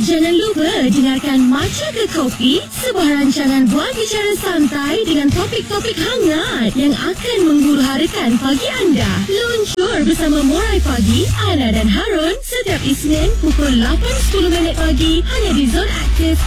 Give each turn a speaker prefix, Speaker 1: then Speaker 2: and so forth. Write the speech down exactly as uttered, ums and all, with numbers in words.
Speaker 1: Jangan lupa dengarkan Maca ke Kopi, sebuah rancangan buat bicara santai dengan topik-topik hangat yang akan menghuru-harakan pagi anda. Luncur bersama Murai Pagi, Ana dan Harun setiap Isnin pukul lapan sepuluh minit pagi hanya di Zon Aktif